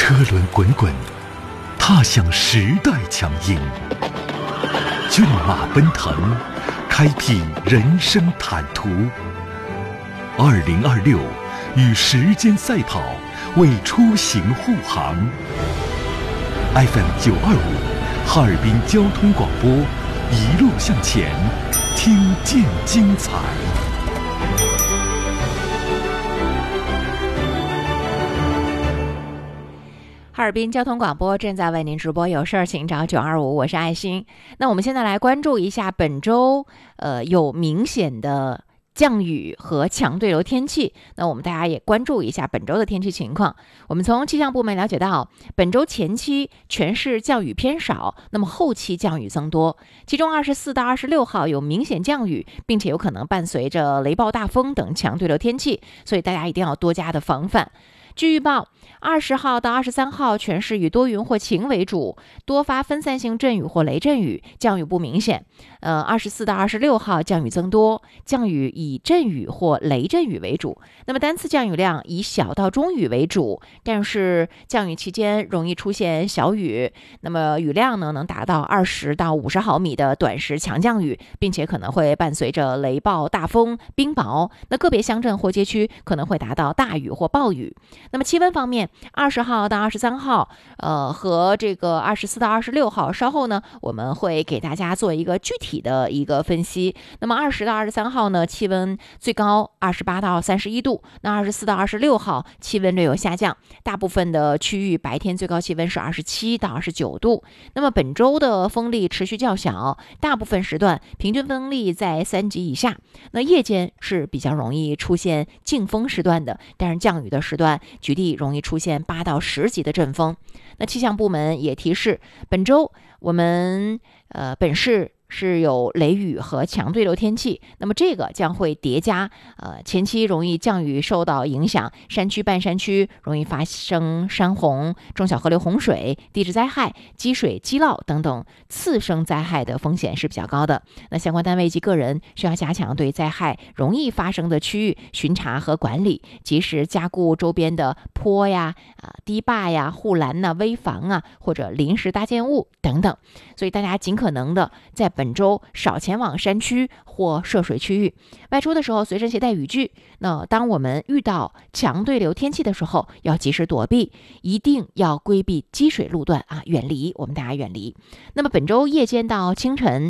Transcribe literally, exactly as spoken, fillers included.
车轮滚滚，踏向时代强音；骏马奔腾，开辟人生坦途。二零二六，与时间赛跑，为出行护航。F M 九二五，哈尔滨交通广播，一路向前，听见精彩。 哈尔滨交通广播正在为您直播，有事儿请找九二五，我是爱心。那我们现在来关注一下本周呃有明显的降雨和强对流天气，那我们大家也关注一下本周的天气情况。我们从气象部门了解到，本周前期全市降雨偏少，那么后期降雨增多，其中二十四到二十六号有明显降雨，并且有可能伴随着雷暴大风等强对流天气，所以大家一定要多加的防范。据预报，二十号到二十三号全市以多云或晴为主，多发分散性阵雨或雷阵雨，降雨不明显。呃，二十四到二十六号降雨增多，降雨以阵雨或雷阵雨为主。那么单次降雨量以小到中雨为主，但是降雨期间容易出现小雨，那么雨量呢能达到二十到五十毫米的短时强降雨，并且可能会伴随着雷暴、大风、冰雹。那个别乡镇或街区可能会达到大雨或暴雨。那么气温方面，二十号到二十三号，呃，和这个二十四到二十六号，稍后呢，我们会给大家做一个具体的一个分析。那么二十到二十三号呢，气温最高二十八到三十一度；那二十四到二十六号，气温略有下降，大部分的区域白天最高气温是二十七到二十九度。那么本周的风力持续较小，大部分时段平均风力在三级以下。那夜间是比较容易出现劲风时段的，但是降雨的时段局地容易出现八到十级的阵风。那气象部门也提示，本周我们呃本市是有雷雨和强对流天气，那么这个将会叠加呃前期容易降雨受到影响，山区半山区容易发生山洪、中小河流洪水、地质灾害、积水积涝等等次生灾害的风险是比较高的。那相关单位及个人需要加强对灾害容易发生的区域巡查和管理，及时加固周边的坡呀、啊堤坝呀、护栏呐、危房啊，或者临时搭建物等等。所以大家尽可能的在本周少前往山区或涉水区域，外出的时候随身携带雨具。那当我们遇到强对流天气的时候，要及时躲避，一定要规避积水路段啊，远离，我们大家远离。那么本周夜间到清晨